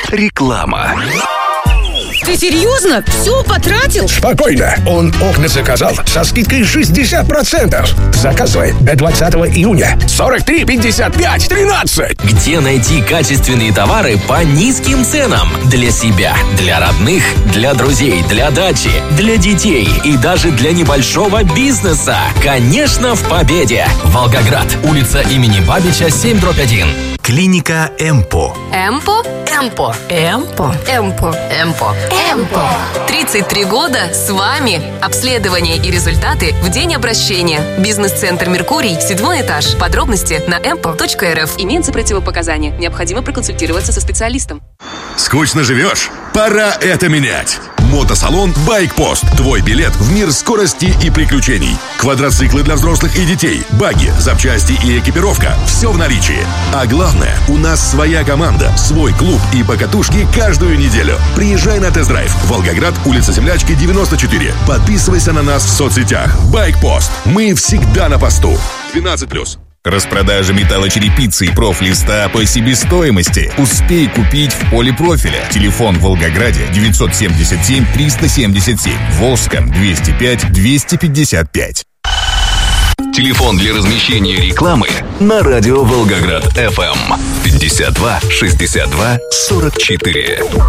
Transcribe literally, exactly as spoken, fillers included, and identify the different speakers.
Speaker 1: Реклама.
Speaker 2: Ты серьезно? Все потратил?
Speaker 3: Спокойно. Он окна заказал со скидкой шестьдесят процентов. Заказывай до двадцатого июня. сорок три пятьдесят пять тринадцать.
Speaker 4: Где найти качественные товары по низким ценам? Для себя, для родных, для друзей, для дачи, для детей и даже для небольшого бизнеса. Конечно, в Победе. Волгоград. Улица имени Бабича, семь дробь один.
Speaker 1: Клиника Эмпо.
Speaker 5: Эмпо? Эмпо. Эмпо. Эмпо. Эмпо. Эмпо. тридцать три года с вами. Обследование и результаты в день обращения. Бизнес-центр «Меркурий», седьмой этаж. Подробности на эмпо точка эр эф. Имеются противопоказания. Необходимо проконсультироваться со специалистом.
Speaker 6: Скучно живешь? Пора это менять. Мотосалон «Байкпост». Твой билет в мир скорости и приключений. Квадроциклы для взрослых и детей, баги, запчасти и экипировка. Все в наличии. А главное, у нас своя команда, свой клуб и покатушки каждую неделю. Приезжай на тест-драйв. Волгоград, улица Землячки, девяносто четыре. Подписывайся на нас в соцсетях. «Байкпост». Мы всегда на посту. двенадцать плюс.
Speaker 7: Распродажа металлочерепицы и профлиста по себестоимости. Успей купить в Полипрофиля. Телефон в Волгограде девятьсот семьдесят семь триста семьдесят семь. Волжском двести пять двести пятьдесят пять.
Speaker 1: Телефон для размещения рекламы на радио Волгоград эф эм пятьдесят два шестьдесят два сорок четыре.